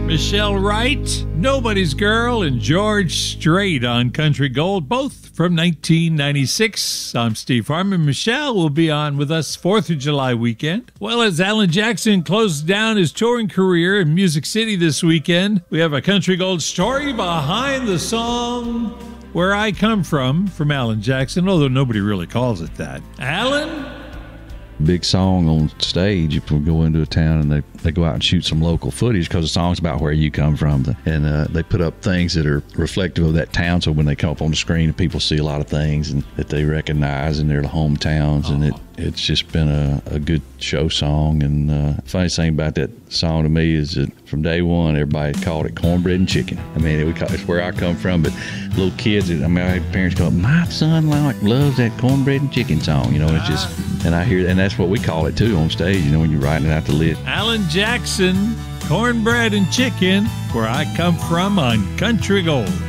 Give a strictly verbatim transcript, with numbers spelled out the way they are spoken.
Michelle Wright, Nobody's Girl, and George Strait on Country Gold, both from nineteen ninety-six. I'm Steve Harmon. Michelle will be on with us fourth of July weekend. Well, as Alan Jackson closed down his touring career in Music City this weekend, we have a Country Gold story behind the song Where I Come From from Alan Jackson, although nobody really calls it that. Alan? Big song on stage if we go into a town and they, they go out and shoot some local footage because the song's about where you come from. And uh, they put up things that are reflective of that town, so when they come up on the screen, people see a lot of things and that they recognize in their hometowns. Oh. And it, it's just been a, a good show song. And uh, the funny thing about that song to me is that from day one, everybody called it cornbread and chicken. I mean, we call, it's where I come from, but little kids, I mean, I had parents go, my son like loves that cornbread and chicken song, you know, it's just, and I hear, and that's what we call it too on stage, you know, when you're writing it out the list. Alan Jackson, Cornbread and Chicken, Where I Come From on Country Gold.